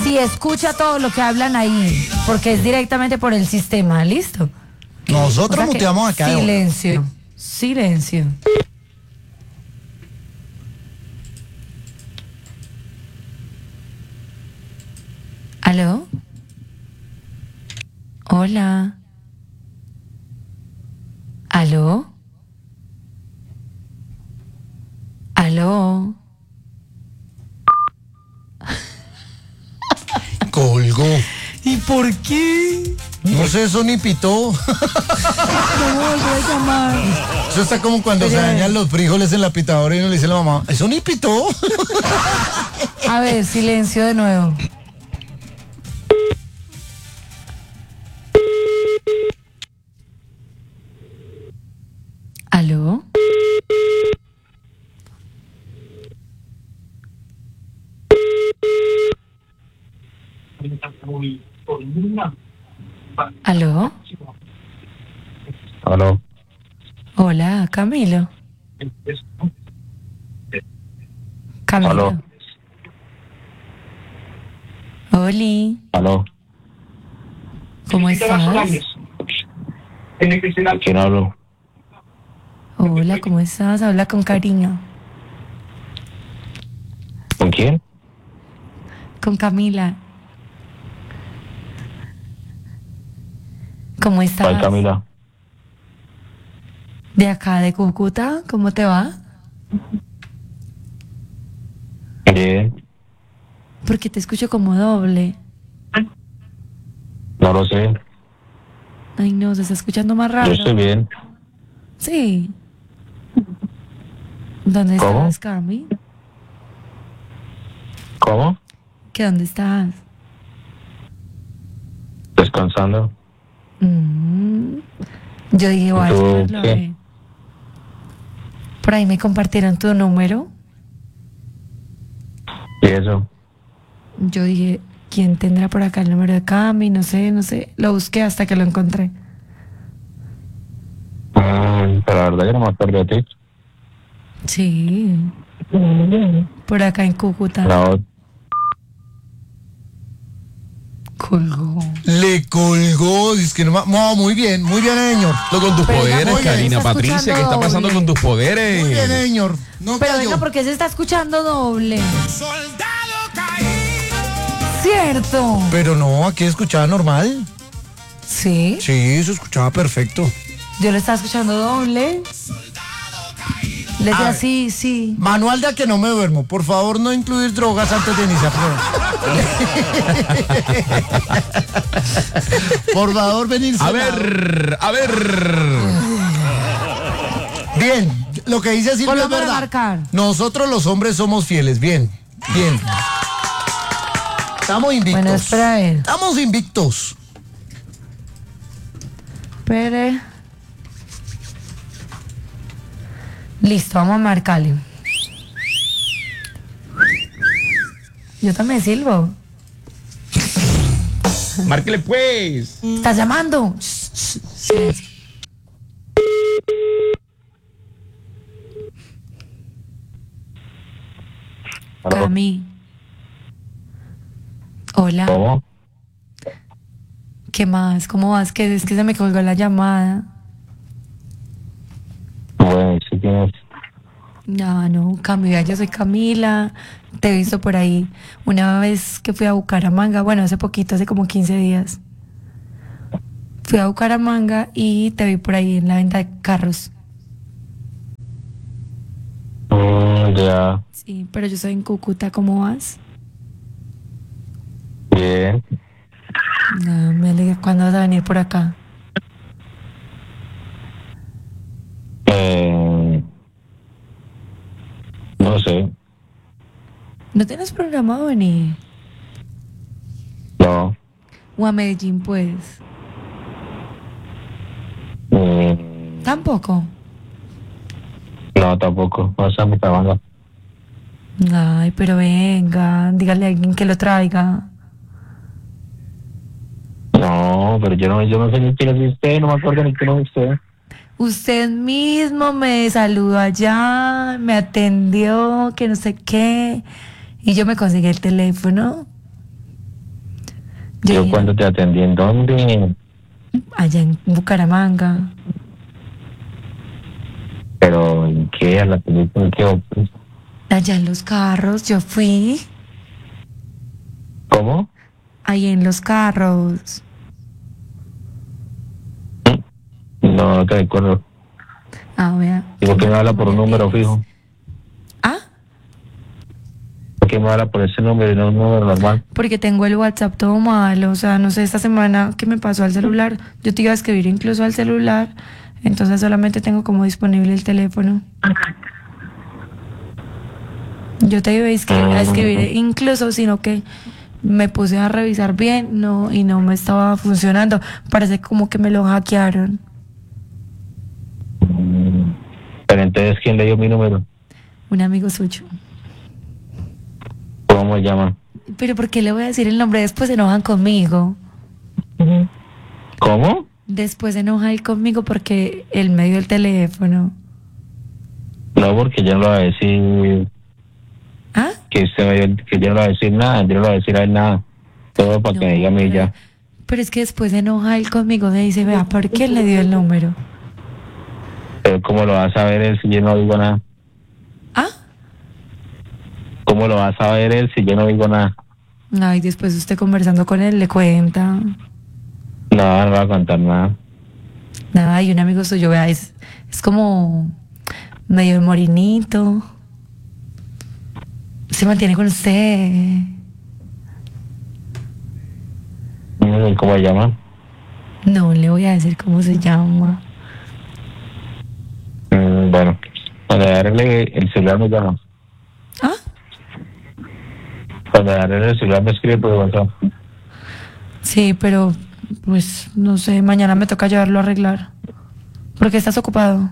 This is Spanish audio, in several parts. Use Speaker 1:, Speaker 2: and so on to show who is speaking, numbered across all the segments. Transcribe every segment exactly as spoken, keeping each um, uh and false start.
Speaker 1: Sí, escucha todo lo que hablan ahí, porque es directamente por el sistema, ¿listo?
Speaker 2: Nosotros
Speaker 1: O sea que
Speaker 2: muteamos acá.
Speaker 1: Silencio, silencio. ¿Aló? Hola. ¿Aló? ¿Aló?
Speaker 2: Colgó.
Speaker 1: ¿Y por qué?
Speaker 2: No sé, eso ni pitó.
Speaker 1: No volvió a llamar.
Speaker 2: Eso está como cuando
Speaker 1: Pero,
Speaker 2: se dañan los frijoles en la pitadora y uno le dice a la mamá, eso ni pitó.
Speaker 1: A ver, silencio de nuevo. ¿Aló? ¿Aló?
Speaker 3: Aló.
Speaker 1: Hola, Camilo. Camilo.
Speaker 3: Aló.
Speaker 1: Oli,
Speaker 3: Aló.
Speaker 1: ¿cómo estás?
Speaker 3: ¿Quién hablo?
Speaker 1: Hola, ¿cómo estás? Habla con cariño.
Speaker 3: ¿Con quién?
Speaker 1: Con Camila. ¿Cómo estás?
Speaker 3: ¿Cuál Camila?
Speaker 1: De acá, de Cúcuta, ¿cómo te va?
Speaker 3: Bien.
Speaker 1: Porque te escucho como doble.
Speaker 3: No lo sé.
Speaker 1: Ay, no, se está escuchando más raro.
Speaker 3: Yo estoy bien.
Speaker 1: Sí. ¿Dónde
Speaker 3: ¿Cómo?
Speaker 1: estás, Cami?
Speaker 3: ¿Cómo?
Speaker 1: ¿Qué dónde estás?
Speaker 3: Descansando.
Speaker 1: Mm. Yo dije, voy a
Speaker 3: ¿Tú
Speaker 1: esperarlo a
Speaker 3: qué?
Speaker 1: ver. Por ahí me compartieron tu número.
Speaker 3: ¿Y eso?
Speaker 1: Yo dije, ¿quién tendrá por acá el número de Cami? No sé, no sé. Lo busqué hasta que lo encontré.
Speaker 3: Mm, pero la verdad yo no me acuerdo de ti.
Speaker 1: Sí. Por acá en Cúcuta.
Speaker 3: La otra.
Speaker 1: Colgó.
Speaker 2: Le colgó, dice que no, ma- no, muy bien, muy bien, señor.
Speaker 4: Lo con tus
Speaker 1: Pero venga,
Speaker 4: poderes,
Speaker 1: ¿por qué
Speaker 4: Karina
Speaker 1: se está
Speaker 4: Patricia, ¿qué está
Speaker 1: escuchando
Speaker 4: pasando
Speaker 1: doble?
Speaker 4: con tus poderes?
Speaker 2: Muy bien, señor. No
Speaker 1: Pero
Speaker 2: cayó.
Speaker 1: venga, ¿por qué se está escuchando doble? Cierto.
Speaker 2: Pero no, aquí escuchaba normal.
Speaker 1: Sí.
Speaker 2: Sí, se escuchaba perfecto.
Speaker 1: Yo lo estaba escuchando doble. Le
Speaker 2: A
Speaker 1: decía
Speaker 2: ver.
Speaker 1: sí, sí.
Speaker 2: Manual de a que no me duermo. Por favor, no incluir drogas antes de iniciar. Por favor, venirse.
Speaker 4: A ver, a ver.
Speaker 2: Bien, lo que dice Silvia es
Speaker 1: Volvamos a
Speaker 2: verdad.
Speaker 1: marcar.
Speaker 2: Nosotros los hombres somos fieles. Bien, bien. Estamos invictos.
Speaker 1: Bueno, espera a ver.
Speaker 2: Estamos invictos.
Speaker 1: Espere. Listo, vamos a marcarle. Yo también silbo.
Speaker 4: Márquele pues.
Speaker 1: ¿Estás llamando? Shh, shh, silencio.
Speaker 3: Aló.
Speaker 1: Cami. Hola.
Speaker 3: ¿Cómo?
Speaker 1: ¿Qué más? ¿Cómo vas? Que es que se me colgó la llamada.
Speaker 3: Bueno, ¿sí quién es?
Speaker 1: No, no, Camila, yo soy Camila. Te he visto por ahí una vez que fui a Bucaramanga. Bueno, hace poquito, hace como quince días. Fui a Bucaramanga y te vi por ahí en la venta de carros.
Speaker 3: Mm, ya.
Speaker 1: Sí, pero yo soy en Cúcuta. ¿Cómo vas?
Speaker 3: Bien.
Speaker 1: No, me alegra. ¿Cuándo vas a venir por acá?
Speaker 3: Eh, no sé.
Speaker 1: ¿No tienes programado venir?
Speaker 3: No.
Speaker 1: ¿O a Medellín, pues?
Speaker 3: Mm,
Speaker 1: Tampoco.
Speaker 3: no, tampoco. No sé, mi trabajo.
Speaker 1: Ay, pero venga, dígale a alguien que lo traiga.
Speaker 3: No, pero yo no, yo no sé ni quién es usted, no me acuerdo ni quién es usted.
Speaker 1: Usted mismo me saludó allá, me atendió, que no sé qué, y yo me conseguí el teléfono.
Speaker 3: Yo
Speaker 1: dije,
Speaker 3: cuando te atendí, ¿en dónde?
Speaker 1: allá en Bucaramanga.
Speaker 3: Pero, ¿en qué? ¿A la película? ¿En qué? Opus?
Speaker 1: Allá en los carros, yo fui.
Speaker 3: ¿Cómo?
Speaker 1: Ahí en los carros.
Speaker 3: No, no te recuerdo.
Speaker 1: Ah, vea.
Speaker 3: ¿Y por qué me habla por un número fijo?
Speaker 1: Ah,
Speaker 3: ¿Por qué me habla por ese número y no un número normal?
Speaker 1: porque tengo el WhatsApp todo mal. O sea, no sé, esta semana que me pasó al celular, yo te iba a escribir incluso al celular. Entonces solamente tengo como disponible el teléfono. Yo te iba a escribir, a escribir incluso, sino que me puse a revisar bien, no, y no me estaba funcionando. Parece como que me lo hackearon.
Speaker 3: Pero entonces, ¿quién le dio mi número?
Speaker 1: Un amigo suyo.
Speaker 3: ¿Cómo se llama?
Speaker 1: Pero ¿por qué le voy a decir el nombre? Después se enojan conmigo.
Speaker 3: ¿Cómo?
Speaker 1: Después se enoja él conmigo porque él me dio el teléfono.
Speaker 3: No, porque yo no le voy a decir
Speaker 1: ¿Ah?
Speaker 3: que usted me dio- que yo no le voy a decir nada, yo no le voy a decir a él nada. Todo para que me diga a mí
Speaker 1: pero,
Speaker 3: ya.
Speaker 1: pero es que después se enoja él conmigo. Me dice, vea, ¿por qué él le dio el número?
Speaker 3: Pero ¿cómo lo vas a ver él si yo no digo nada?
Speaker 1: ¿Ah?
Speaker 3: ¿Cómo lo vas a ver él si yo no digo nada?
Speaker 1: Ay, después usted conversando con él le cuenta.
Speaker 3: No, no voy a contar nada.
Speaker 1: Nada, y un amigo suyo, vea, es, es como medio morinito. Se mantiene con usted.
Speaker 3: ¿Cómo se llama?
Speaker 1: No le voy a decir cómo se llama.
Speaker 3: Mm, bueno, cuando darle el celular me llama.
Speaker 1: ¿Ah?
Speaker 3: Cuando darle el celular me escribe por WhatsApp.
Speaker 1: Sí, pero pues no sé, mañana me toca llevarlo a arreglar. ¿Por qué estás ocupado?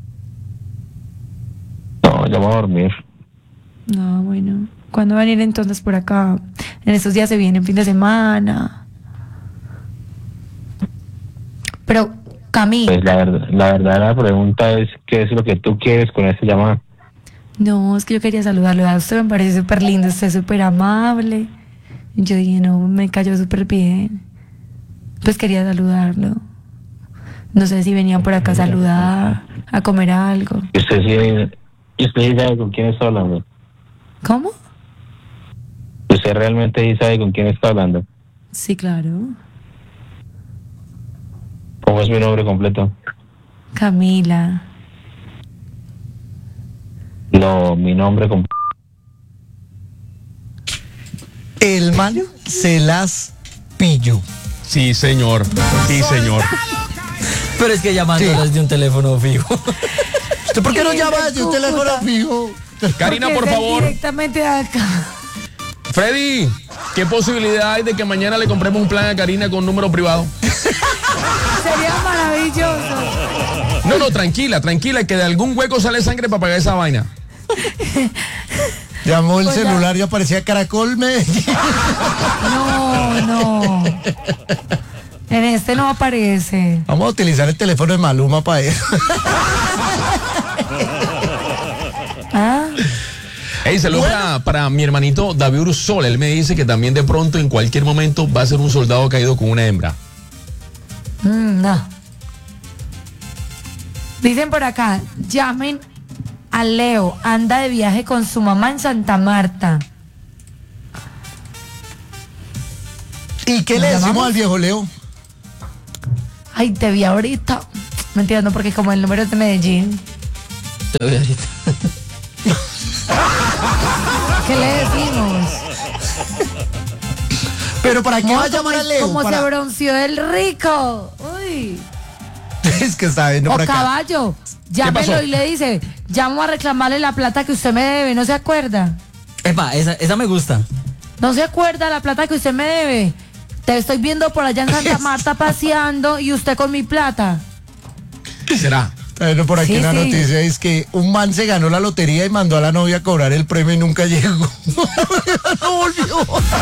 Speaker 3: No, ya voy a dormir.
Speaker 1: No, bueno. ¿Cuándo van a ir entonces por acá? En estos días se viene fin de semana. Pero, Camila.
Speaker 3: Pues la verdad, la verdad la pregunta es ¿qué es lo que tú quieres con esta llamada?
Speaker 1: No, es que yo quería saludarlo. A usted me parece súper lindo, usted es súper amable. Y yo dije, no, me cayó súper bien. Pues quería saludarlo. No sé si venían por acá a saludar, a comer algo.
Speaker 3: Y usted sí, y usted sí sabe con quién está hablando.
Speaker 1: ¿Cómo?
Speaker 3: Usted realmente sí sabe con quién está hablando.
Speaker 1: Sí, claro.
Speaker 3: ¿Cómo es mi nombre completo?
Speaker 1: Camila.
Speaker 3: No, mi nombre completo.
Speaker 2: El man se las pilló.
Speaker 4: Sí, señor. Sí, señor.
Speaker 5: Pero es que llamando desde un teléfono fijo.
Speaker 2: ¿Usted por qué no
Speaker 1: Sí,
Speaker 2: llama
Speaker 1: de
Speaker 2: desde un teléfono
Speaker 1: Cúcuta.
Speaker 2: fijo?
Speaker 4: Karina,
Speaker 1: Porque
Speaker 4: por
Speaker 1: es él
Speaker 4: favor.
Speaker 1: directamente de acá.
Speaker 4: Freddy, ¿qué posibilidad hay de que mañana le compremos un plan a Karina con número privado?
Speaker 1: Sería maravilloso.
Speaker 4: No, no, tranquila, tranquila, que de algún hueco sale sangre para pagar esa vaina.
Speaker 2: Llamó el
Speaker 1: Pues ya.
Speaker 2: celular y aparecía Caracol Medellín.
Speaker 1: No, no. En este no aparece.
Speaker 2: Vamos a utilizar el teléfono de Maluma para eso.
Speaker 1: Ah,
Speaker 4: Hey, saludos para, para mi hermanito David Ursola. Él me dice que también de pronto, en cualquier momento, va a ser un soldado caído con una hembra.
Speaker 1: mm, no. Dicen por acá, llamen a Leo, anda de viaje con su mamá en Santa Marta.
Speaker 2: ¿Y qué le
Speaker 1: ¿Nos
Speaker 2: decimos
Speaker 1: llamamos?
Speaker 2: al viejo Leo?
Speaker 1: Ay, te vi ahorita. Mentira, no, porque como el número es de Medellín.
Speaker 5: Te voy ahorita.
Speaker 1: ¿Qué le decimos?
Speaker 2: Pero ¿para qué
Speaker 1: No,
Speaker 2: va a llamar
Speaker 1: como-
Speaker 2: a Leo?
Speaker 1: Como
Speaker 2: Para-
Speaker 1: se bronceó el rico. Uy.
Speaker 2: Es que está viendo
Speaker 1: O
Speaker 2: por acá.
Speaker 1: caballo. Llámelo
Speaker 4: pasó?
Speaker 1: y le dice, llamo a reclamarle la plata que usted me debe. ¿No se acuerda?
Speaker 5: Epa, esa, esa me gusta.
Speaker 1: ¿No se acuerda la plata que usted me debe? Te estoy viendo por allá en Santa Marta paseando y usted con mi plata.
Speaker 4: ¿Será?
Speaker 2: Está viendo por aquí
Speaker 1: Sí,
Speaker 2: una
Speaker 1: sí.
Speaker 2: noticia, es que un man se ganó la lotería y mandó a la novia a cobrar el premio y nunca llegó. No volvió.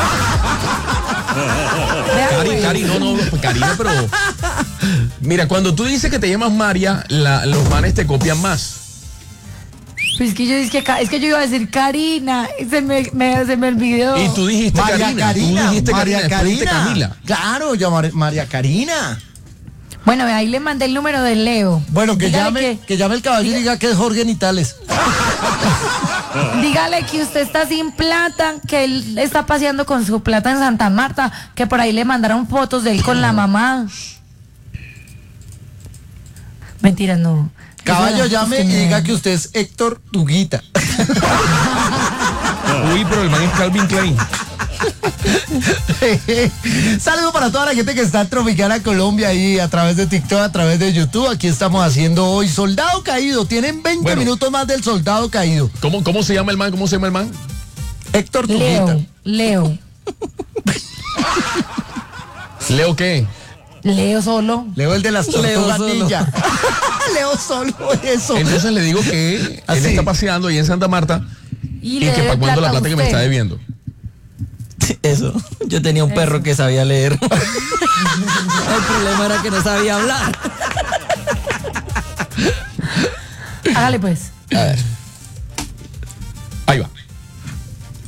Speaker 1: Vea,
Speaker 4: Cari,
Speaker 1: pues.
Speaker 4: Cari, no, no, Karina, pero... Mira, cuando tú dices que te llamas María, la- los manes te copian más.
Speaker 1: Pues es que yo dije, es que yo iba a decir Karina, y se me, me- se me olvidó.
Speaker 4: Y tú dijiste
Speaker 2: María
Speaker 4: Karina.
Speaker 2: Karina,
Speaker 4: Tú dijiste
Speaker 2: María
Speaker 4: Karina, después dijiste
Speaker 2: Karina.
Speaker 4: Camila.
Speaker 2: Claro, llamar María Karina.
Speaker 1: Bueno, ahí le mandé el número de Leo.
Speaker 2: Bueno, que
Speaker 1: Dígale
Speaker 2: llame,
Speaker 1: que-
Speaker 2: que, llame el caballo y diga que es Jorge Nitales.
Speaker 1: Dígale que usted está sin plata, que él está paseando con su plata en Santa Marta, que por ahí le mandaron fotos de él con la mamá. Mentiras, no.
Speaker 2: Caballo,
Speaker 1: Eso-
Speaker 2: llame
Speaker 1: es
Speaker 2: y
Speaker 1: que
Speaker 2: diga
Speaker 1: me-
Speaker 2: que usted es Héctor Tuguita.
Speaker 4: Uy, pero el man es Calvin Klein.
Speaker 2: Saludos para toda la gente que está en Tropicana Colombia ahí a través de TikTok, a través de YouTube. Aquí estamos haciendo hoy Soldado Caído. Tienen veinte
Speaker 4: Bueno.
Speaker 2: minutos más del Soldado Caído.
Speaker 4: ¿Cómo, ¿Cómo se llama el man? ¿Cómo se llama el man?
Speaker 2: Héctor Tuguita.
Speaker 1: Leo, Leo,
Speaker 4: ¿Leo qué?
Speaker 1: Leo solo.
Speaker 2: Leo el de las
Speaker 5: Leo
Speaker 2: tortugas
Speaker 5: solo.
Speaker 2: ninja. Leo solo eso.
Speaker 4: Entonces le digo que él
Speaker 2: Así.
Speaker 4: está paseando ahí en Santa Marta
Speaker 1: Y,
Speaker 4: y,
Speaker 1: le
Speaker 4: que
Speaker 1: debe
Speaker 4: para cuando la
Speaker 1: a
Speaker 4: plata que me
Speaker 1: usted.
Speaker 4: está debiendo.
Speaker 5: Eso. Yo tenía un perro
Speaker 1: Eso.
Speaker 5: que sabía leer. El problema era que no sabía hablar.
Speaker 1: Hágale pues.
Speaker 5: A ver.
Speaker 4: Ahí va.